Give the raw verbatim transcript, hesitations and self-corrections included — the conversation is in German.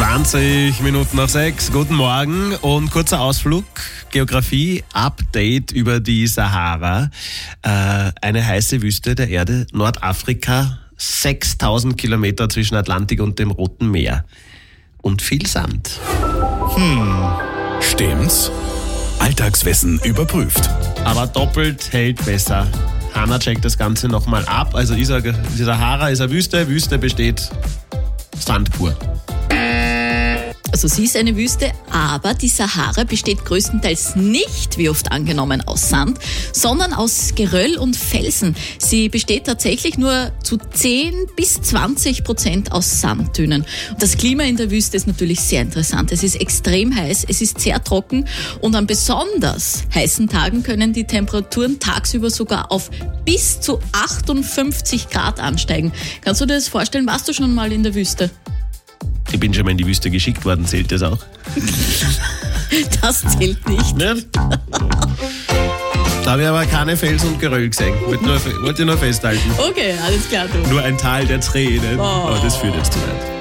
zwanzig Minuten nach sechs. Guten Morgen und kurzer Ausflug. Geografie-Update über die Sahara. Äh, eine heiße Wüste der Erde, Nordafrika, sechstausend Kilometer zwischen Atlantik und dem Roten Meer. Und viel Sand. Hm, stimmt's? Alltagswissen überprüft. Aber doppelt hält besser. Hanna checkt das Ganze nochmal ab. Also die Sahara ist eine Wüste. Wüste besteht Sand pur. Also sie ist eine Wüste, aber die Sahara besteht größtenteils nicht, wie oft angenommen, aus Sand, sondern aus Geröll und Felsen. Sie besteht tatsächlich nur zu zehn bis zwanzig Prozent aus Sanddünen. Das Klima in der Wüste ist natürlich sehr interessant. Es ist extrem heiß, es ist sehr trocken und an besonders heißen Tagen können die Temperaturen tagsüber sogar auf bis zu achtundfünfzig Grad ansteigen. Kannst du dir das vorstellen? Warst du schon mal in der Wüste? Ich bin schon mal in die Wüste geschickt worden, zählt das auch? Das zählt nicht. Ne? Da habe ich aber keine Fels und Geröll gesehen. Wollte nur, wollte nur festhalten. Okay, alles klar, du. Nur ein Tal der Tränen. Oh. Aber das führt jetzt zu weit.